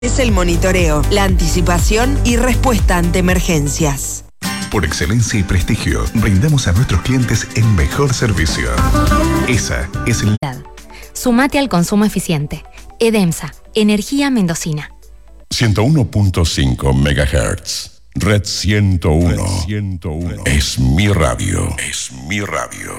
Es el monitoreo, la anticipación y respuesta ante emergencias. Por excelencia y prestigio, brindamos a nuestros clientes el mejor servicio. Esa es el... Sumate al consumo eficiente. EDEMSA, Energía Mendocina. 101.5 MHz. Red 101. Es mi radio. Es mi radio.